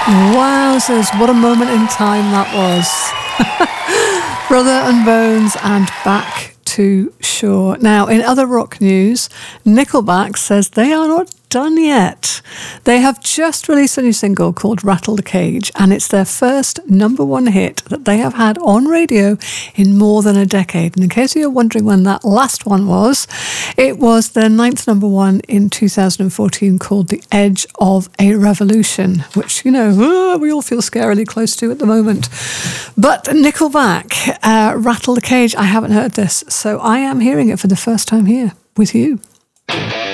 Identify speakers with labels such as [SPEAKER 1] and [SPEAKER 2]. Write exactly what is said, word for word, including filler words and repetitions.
[SPEAKER 1] Wowzers, what a moment in time that was. Brother and Bones and Back to Shore. Now, in other rock news, Nickelback says they are not done yet. They have just released a new single called Rattle the Cage, and it's their first number one hit that they have had on radio in more than a decade. And in case you're wondering when that last one was, it was their ninth number one in two thousand fourteen called The Edge of a Revolution, which, you know, oh, we all feel scarily close to at the moment. But Nickelback, uh, Rattle the Cage, I haven't heard this, so I am hearing it for the first time here with you.